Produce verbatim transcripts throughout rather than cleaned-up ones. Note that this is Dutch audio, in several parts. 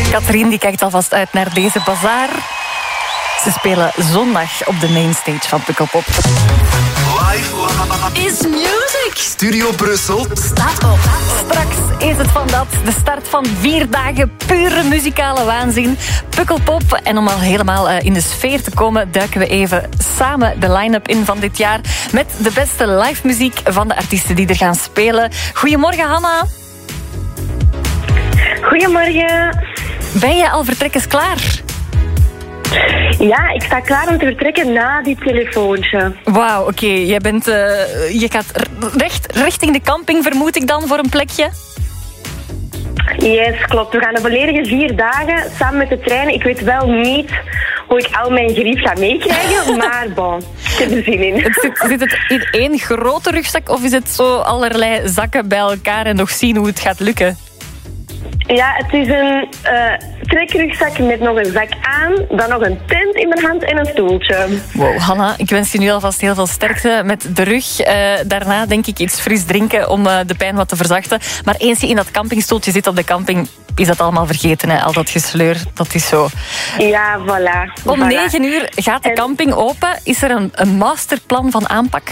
Katrien die kijkt alvast uit naar deze bazaar. Ze spelen zondag op de mainstage van Pukkelpop. Live is music. Studio Brussel Staat op. Straks is het van dat. De start van vier dagen pure muzikale waanzin. Pukkelpop. En om al helemaal in de sfeer te komen, duiken we even samen de line-up in van dit jaar. Met de beste live muziek van de artiesten die er gaan spelen. Goedemorgen, Hanna. Goedemorgen. Ben je al vertrekkens klaar? Ja, ik sta klaar om te vertrekken na dit telefoontje. Wauw, oké. Okay. Jij bent, uh, je gaat recht richting de camping, vermoed ik dan, voor een plekje? Yes, klopt. We gaan de volledige vier dagen samen met de trein. Ik weet wel niet hoe ik al mijn grief ga meekrijgen, maar bon, ik heb er zin in. Het zit, zit het in één grote rugzak of is het zo allerlei zakken bij elkaar en nog zien hoe het gaat lukken? Ja, het is een uh, trekrugzak met nog een zak aan, dan nog een tent in mijn hand en een stoeltje. Wow, Hanna, ik wens je nu alvast heel veel sterkte met de rug. Uh, daarna denk ik iets fris drinken om uh, de pijn wat te verzachten. Maar eens je in dat campingstoeltje zit op de camping, is dat allemaal vergeten, hè? Al dat gesleur, dat is zo. Ja, voilà. Om voilà. negen uur gaat de camping open. Is er een, een masterplan van aanpak?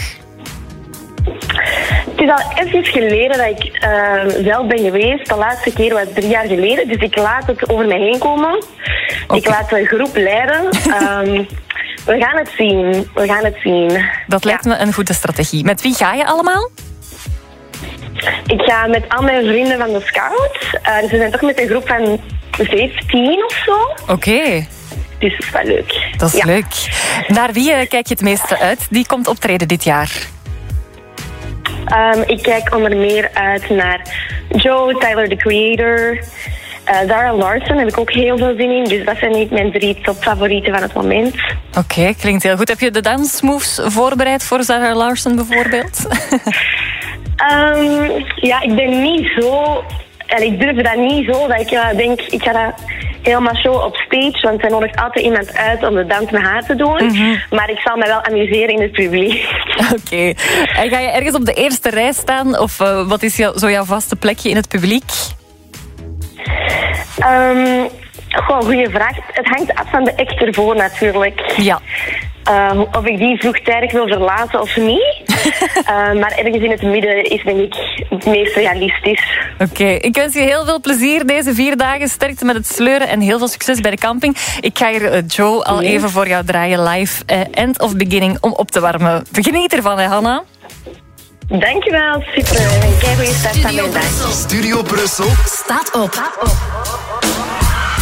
Het is al even geleden dat ik uh, zelf ben geweest. De laatste keer was drie jaar geleden. Dus ik laat het over mij heen komen. Okay. Ik laat de groep leiden. Um, we gaan het zien. We gaan het zien. Dat lijkt ja. me een goede strategie. Met wie ga je allemaal? Ik ga met al mijn vrienden van de Scouts. Uh, dus we zijn toch met een groep van vijftien of zo. Oké. Okay. Dus dat is wel leuk. Dat is ja. leuk. Naar wie kijk je het meeste uit? Die komt optreden dit jaar. Um, ik kijk onder meer uit naar Joe, Tyler, the Creator, uh, Zara Larsson, heb ik ook heel veel zin in. Dus dat zijn niet mijn drie topfavorieten van het moment. Oké, okay, klinkt heel goed. Heb je de dansmoves voorbereid voor Zara Larsson bijvoorbeeld? um, ja, ik ben niet zo... En ik durf dat niet zo, dat ik uh, denk, ik ga dat helemaal show op stage, want er nodigt altijd iemand uit om de dans met haar te doen. Mm-hmm. Maar ik zal me wel amuseren in het publiek. Oké. Okay. En ga je ergens op de eerste rij staan? Of uh, wat is jou, zo jouw vaste plekje in het publiek? Um, goh, goeie vraag. Het hangt af van de act ervoor natuurlijk. Ja. Uh, of ik die vroegtijdig wil verlaten of niet. uh, maar ergens in het midden is denk ik het meest realistisch. Oké, okay. Ik wens je heel veel plezier deze vier dagen. Sterkte met het sleuren en heel veel succes bij de camping. Ik ga hier uh, Joe al yes. even voor jou draaien live. Uh, end of beginning om op te warmen. Geniet ervan, hè, Hanna. Dankjewel, super. En kijk hoe je start aan mijn dag. Studio Brussel staat op. Staat op.